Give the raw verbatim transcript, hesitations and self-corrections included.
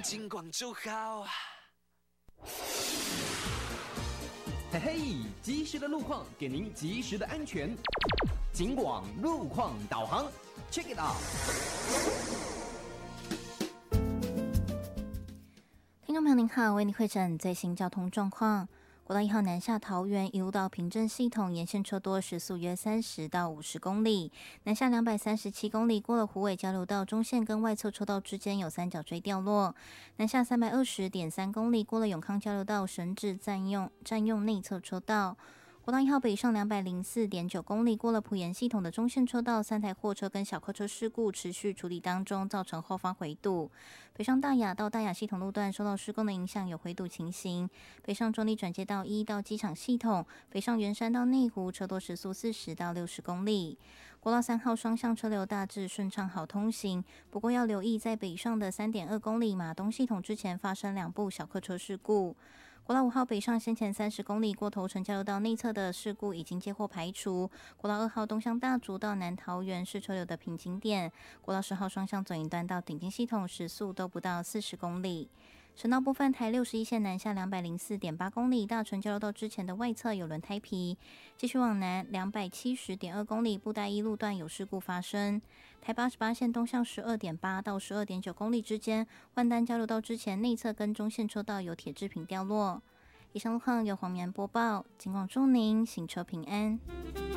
金广就好。 嘿嘿，及时的路况给您及时的安全。警广路况导航 ，check it out。 听众朋友您好，为您汇诊最新交通状况。国道一号南下桃园，一路到平镇系统沿线车多，时速约三十到五十公里。南下两百三十七公里，过了虎尾交流道中线跟外侧车道之间有三角锥掉落。南下三百二十点三公里，过了永康交流道绳子占用占用内侧车道。国道一号北上两百零四点九公里，过了埔盐系统的中线车道，三台货车跟小客车事故持续处理当中，造成后方回堵。北上大雅到大雅系统路段受到施工的影响，有回堵情形。北上中立转接道一到机场系统，北上圆山到内湖车多时速四十到六十公里。国道三号双向车流大致顺畅好通行，不过要留意在北上的三点二公里马东系统之前发生两部小客车事故。国道五号北上先前三十公里过头城交流道内侧的事故已经接获排除。国道二号东向大竹到南桃园是车流的瓶颈点。国道十号双向左营端到顶尖系统时速都不到四十公里。省道部分，台六十一线南下两百零四点八公里，大城交流道之前的外侧有轮胎皮。继续往南两百七十点二公里，布袋一路段有事故发生。台八十八线东向十二点八到十二点九公里之间，万丹交流道之前内侧跟中线车道有铁制品掉落。以上路况由黄绵播报，警广祝您行车平安。